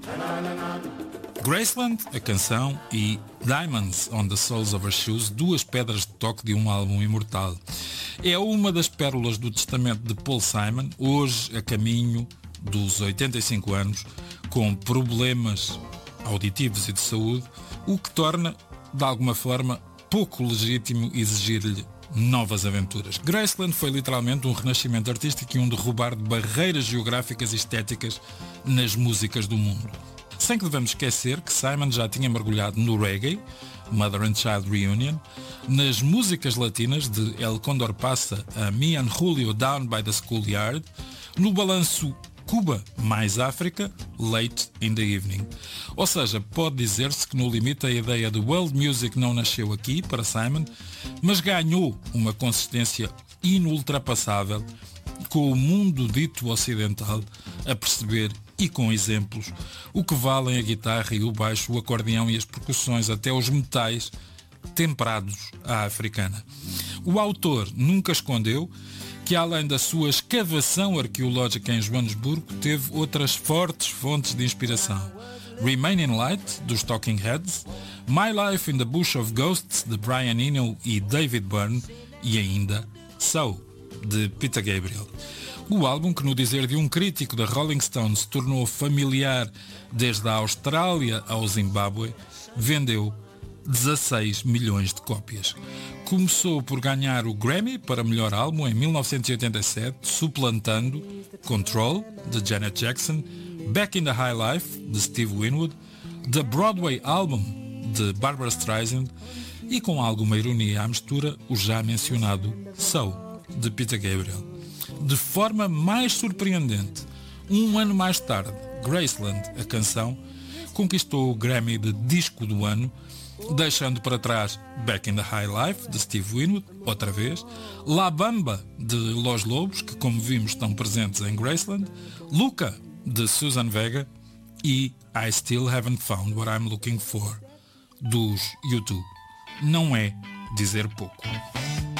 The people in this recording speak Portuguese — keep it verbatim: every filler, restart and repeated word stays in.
Graceland, a canção, e Diamonds on the Soles of Her Shoes, duas pedras de toque de um álbum imortal. É uma das pérolas do testamento de Paul Simon, hoje a caminho dos oitenta e cinco anos, com problemas auditivos e de saúde, o que torna, de alguma forma, pouco legítimo exigir-lhe novas aventuras. Graceland foi literalmente um renascimento artístico e um derrubar de barreiras geográficas e estéticas nas músicas do mundo. Sem que devemos esquecer que Simon já tinha mergulhado no reggae, Mother and Child Reunion, nas músicas latinas de El Condor Passa a Me and Julio Down by the Schoolyard, no balanço Cuba mais África, Late in the Evening. Ou seja, pode dizer-se que no limite a ideia de world music não nasceu aqui, para Simon, mas ganhou uma consistência inultrapassável com o mundo dito ocidental a perceber, e com exemplos, o que valem a guitarra e o baixo, o acordeão e as percussões, até os metais temperados à africana. O autor nunca escondeu que, além da sua escavação arqueológica em Joanesburgo, teve outras fortes fontes de inspiração. Remaining Light, dos Talking Heads, My Life in the Bush of Ghosts, de Brian Eno e David Byrne, e ainda So, de Peter Gabriel. O álbum, que no dizer de um crítico da Rolling Stone se tornou familiar desde a Austrália ao Zimbábue, vendeu dezasseis milhões de cópias. Começou por ganhar o Grammy para melhor álbum em mil novecentos e oitenta e sete, suplantando Control, de Janet Jackson, Back in the High Life, de Steve Winwood, The Broadway Album, de Barbra Streisand, e com alguma ironia à mistura, o já mencionado So, de Peter Gabriel. De forma mais surpreendente, um ano mais tarde, Graceland, a canção, conquistou o Grammy de Disco do Ano, deixando para trás Back in the High Life, de Steve Winwood, outra vez, La Bamba, de Los Lobos, que como vimos estão presentes em Graceland, Luca, de Susan Vega, e I Still Haven't Found What I'm Looking For, dos U dois. Não é dizer pouco.